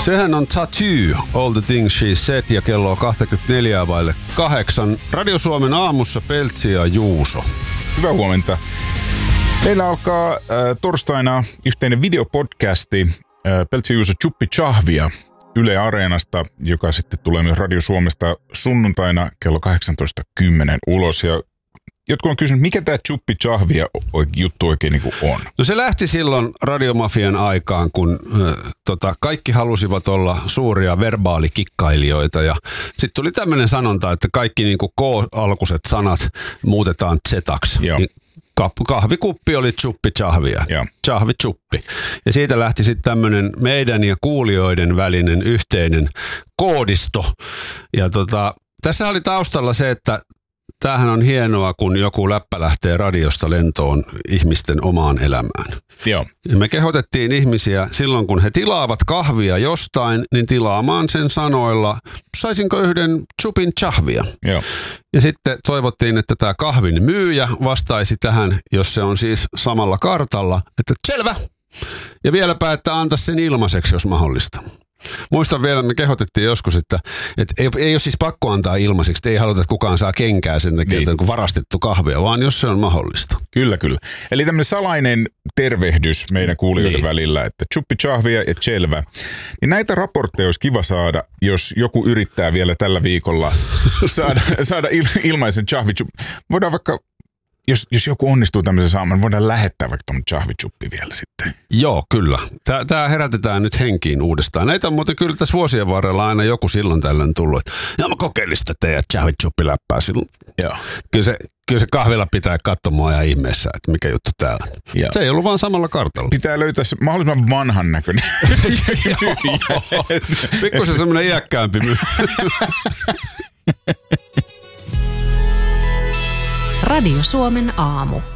Sehän on Tattoo, All the Things She Said, ja kello on 24:08. Radio Suomen aamussa Peltsi ja Juuso. Hyvää huomenta. Meillä alkaa torstaina yhteinen videopodcasti Peltsi ja Juuso Chuppi Chahvia Yle Areenasta, joka sitten tulee myös Radio Suomesta sunnuntaina kello 18.10 ulos. Ja jotkut on kysynyt, mikä tämä Chuppi Chahvia juttu oikein niin kuin on? No se lähti silloin radiomafian aikaan, kun kaikki halusivat olla suuria verbaalikikkailijoita. Ja sitten tuli tämmöinen sanonta, että kaikki niin kuin K-alkuiset sanat muutetaan Z-aks. Niin kahvikuppi oli Chuppi Chahvia. Chahvi Chuppi. Ja siitä lähti sitten tämmöinen meidän ja kuulijoiden välinen yhteinen koodisto. Ja tässä oli taustalla se, että tämähän on hienoa, kun joku läppä lähtee radiosta lentoon ihmisten omaan elämään. Joo. Ja me kehotettiin ihmisiä silloin, kun he tilaavat kahvia jostain, niin tilaamaan sen sanoilla, saisinko yhden chupin chahvia? Joo. Ja sitten toivottiin, että tämä kahvin myyjä vastaisi tähän, jos se on siis samalla kartalla, että selvä. Ja vieläpä, että antaisi sen ilmaiseksi, jos mahdollista. Muistan vielä, me kehotettiin joskus, että ei ole siis pakko antaa ilmaiseksi, että ei haluta, että kukaan saa kenkää sen takia, että on varastettu kahvia, vaan jos se on mahdollista. Kyllä. Eli tämmöinen salainen tervehdys meidän kuulijoiden välillä, että chuppi chahvia ja selvä. Niin näitä raportteja olisi kiva saada, jos joku yrittää vielä tällä viikolla saada ilmaisen chahvi. Voidaan vaikka, jos joku onnistuu tämmöisen saamaan, voidaan lähettää vaikka tämmöinen chahvichuppi vielä sitten. Joo, kyllä. Tämä herätetään nyt henkiin uudestaan. Näitä on muuten kyllä tässä vuosien varrella aina joku silloin tällöin tullut. Ja mä kokeilin sitä teidän chahvichuppi-läppää silloin. Joo. Kyllä se kahvilla pitää katsoa mua ihan ihmeessä, että mikä juttu tää on. Joo. Se ei ollut vaan samalla kartalla. Pitää löytää se mahdollisimman vanhan näköinen. Pikkuisen semmoinen iäkkäämpi. Radio Suomen aamu.